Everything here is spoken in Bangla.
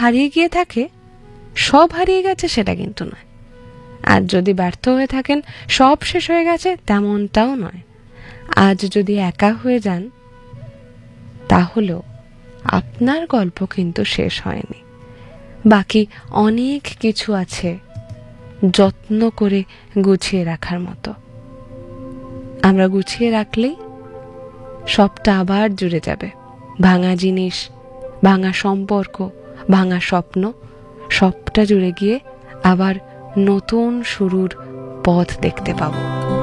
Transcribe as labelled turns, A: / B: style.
A: হারিয়ে গিয়ে থাকে, সব হারিয়ে গেছে সেটা কিন্তু নয়। আর যদি ব্যর্থ হয়ে থাকেন, সব শেষ হয়ে গেছে তেমনটাও নয়। আজ যদি একা হয়ে যান, তাহলেও আপনার গল্প কিন্তু শেষ হয়নি। বাকি অনেক কিছু আছে যত্ন করে গুছিয়ে রাখার মতো। আমরা গুছিয়ে রাখলেই সবটা আবার জুড়ে যাবে। ভাঙা জিনিস, ভাঙা সম্পর্ক, ভাঙা স্বপ্ন, সবটা জুড়ে গিয়ে আবার নতুন শুরুর পথ দেখতে পাবো।